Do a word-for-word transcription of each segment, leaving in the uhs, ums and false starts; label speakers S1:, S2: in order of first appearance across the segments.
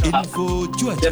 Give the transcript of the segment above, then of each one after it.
S1: Info cuaca.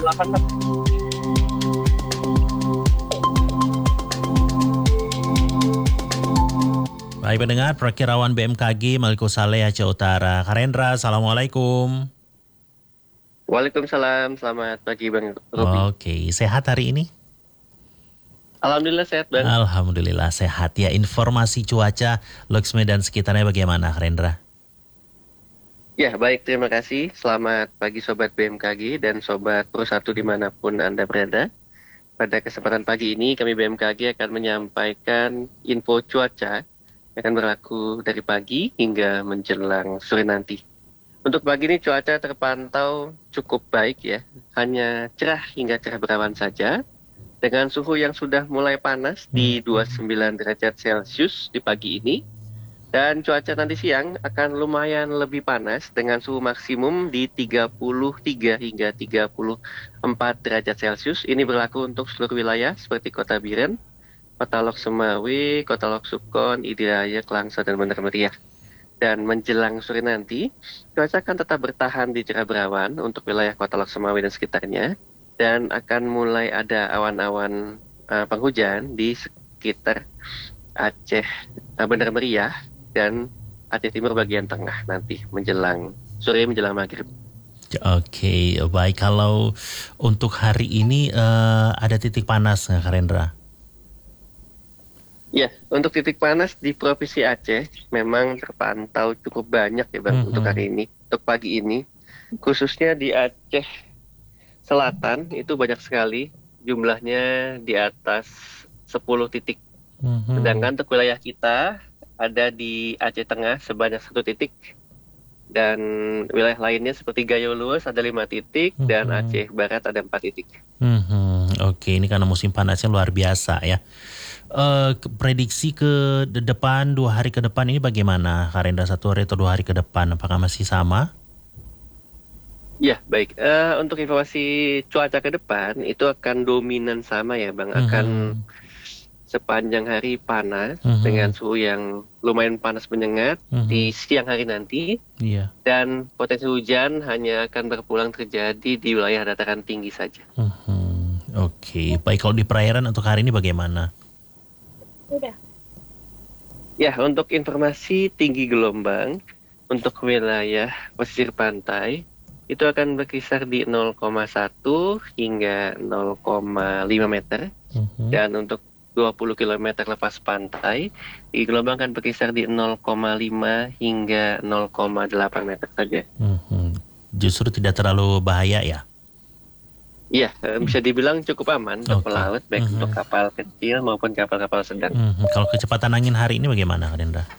S2: Baik pendengar, perakirawan B M K G Maluku Saleh Aceh Utara. Karendra, Assalamualaikum.
S3: Waalaikumsalam, selamat pagi Bang Robi.
S2: Oke, sehat hari ini?
S3: Alhamdulillah sehat Bang.
S2: Alhamdulillah sehat ya. Informasi cuaca Loksme dan sekitarnya bagaimana Karendra?
S3: Ya baik, terima kasih. Selamat pagi Sobat B M K G dan Sobat Pro satu dimanapun Anda berada. Pada kesempatan pagi ini kami B M K G akan menyampaikan info cuaca yang akan berlaku dari pagi hingga menjelang sore nanti. Untuk pagi ini cuaca terpantau cukup baik ya, hanya cerah hingga cerah berawan saja, dengan suhu yang sudah mulai panas di dua puluh sembilan derajat Celcius di pagi ini. Dan cuaca nanti siang akan lumayan lebih panas dengan suhu maksimum di tiga puluh tiga hingga tiga puluh empat derajat Celcius. Ini berlaku untuk seluruh wilayah seperti Kota Biren, Kota Lok Semawe, Kota Lok Sukon, Idiraya, Kelangsa, dan Bandar Meriah. Dan menjelang sore nanti, cuaca akan tetap bertahan di cerah berawan untuk wilayah Kota Lok Semawe dan sekitarnya. Dan akan mulai ada awan-awan uh, penghujan di sekitar Aceh, uh, Bandar Meriah, dan Aceh Timur bagian tengah nanti menjelang sore menjelang maghrib.
S2: Oke, baik. Kalau untuk hari ini uh, ada titik panas nggak Karendra?
S3: Ya, untuk titik panas di Provinsi Aceh memang terpantau cukup banyak ya Bang mm-hmm. untuk hari ini, untuk pagi ini. Khususnya di Aceh Selatan itu banyak sekali, jumlahnya di atas sepuluh titik. Mm-hmm. Sedangkan untuk wilayah kita ada di Aceh Tengah sebanyak satu titik. Dan wilayah lainnya seperti Gayo Lues ada lima titik, mm-hmm. dan Aceh Barat ada empat titik.
S2: Mm-hmm. Oke, ini karena musim panasnya luar biasa ya. Uh, prediksi ke depan dua hari ke depan ini bagaimana Karendra, satu hari atau dua hari ke depan apakah masih sama?
S3: Ya baik, uh, untuk informasi cuaca ke depan itu akan dominan sama ya Bang, mm-hmm. akan sepanjang hari panas mm-hmm. dengan suhu yang lumayan panas menyengat mm-hmm. di siang hari nanti, yeah. dan potensi hujan hanya akan berpulang terjadi di wilayah dataran tinggi saja.
S2: Mm-hmm. Oke, okay. Baik, kalau di perairan untuk hari ini bagaimana?
S3: Udah. Ya, untuk informasi tinggi gelombang untuk wilayah pesisir pantai itu akan berkisar di nol koma satu hingga nol koma lima meter. Uh-huh. Dan untuk dua puluh kilometer lepas pantai, di gelombang akan berkisar di nol koma lima hingga nol koma delapan meter saja.
S2: Uh-huh. Justru tidak terlalu bahaya ya?
S3: Iya, bisa dibilang cukup aman untuk okay. pelaut, baik mm-hmm. untuk kapal kecil maupun kapal-kapal sedang.
S2: Mm-hmm. Kalau kecepatan angin hari ini bagaimana, Karendra?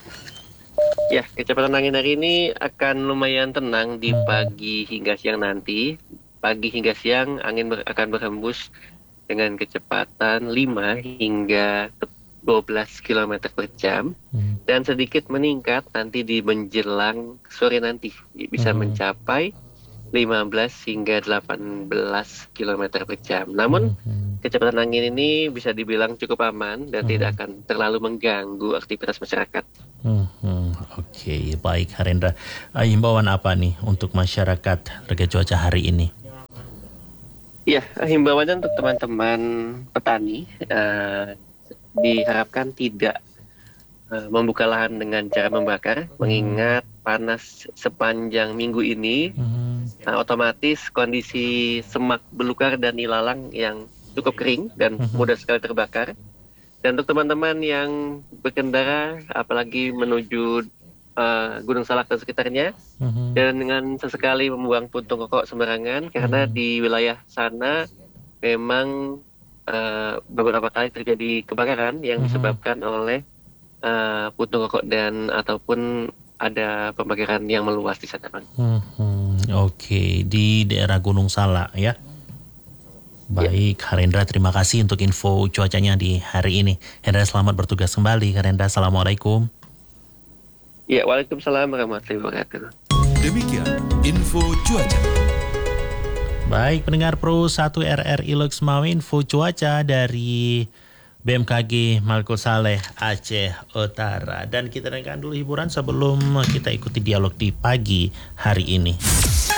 S3: Ya, kecepatan angin hari ini akan lumayan tenang di mm-hmm. pagi hingga siang nanti. Pagi hingga siang angin ber- akan berhembus dengan kecepatan lima hingga dua belas kilometer per jam. Mm-hmm. Dan sedikit meningkat nanti di menjelang sore nanti. Bisa mm-hmm. mencapai lima belas hingga delapan belas kilometer per jam. Namun hmm. kecepatan angin ini bisa dibilang cukup aman dan hmm. tidak akan terlalu mengganggu aktivitas masyarakat.
S2: Hmm. Oke, okay. Baik Karendra. Himbauan apa nih untuk masyarakat terkait cuaca hari ini?
S3: Ya, himbauannya untuk teman-teman petani uh, diharapkan tidak uh, membuka lahan dengan cara membakar, hmm. mengingat panas sepanjang minggu ini. Hmm. Nah, otomatis kondisi semak belukar dan ilalang yang cukup kering dan uh-huh. mudah sekali terbakar. Dan untuk teman-teman yang berkendara, apalagi menuju uh, Gunung Salak dan sekitarnya, uh-huh. dan dengan sesekali membuang puntung rokok sembarangan, karena uh-huh. di wilayah sana memang uh, beberapa kali terjadi kebakaran yang uh-huh. disebabkan oleh uh, puntung rokok dan ataupun ada pembakaran yang meluas di sana. Hmm,
S2: hmm, Oke, okay. Di daerah Gunung Salak ya. Baik, ya. Karendra, terima kasih untuk info cuacanya di hari ini. Hendra, selamat bertugas kembali. Karendra, Assalamualaikum.
S3: Ya, Waalaikumsalam warahmatullahi wabarakatuh.
S1: Demikian info cuaca.
S2: Baik, pendengar Pro satu R R I Loksmawe, info cuaca dari B M K G Maluku Saleh Aceh Utara. Dan kita dengarkan dulu hiburan sebelum kita ikuti dialog di pagi hari ini.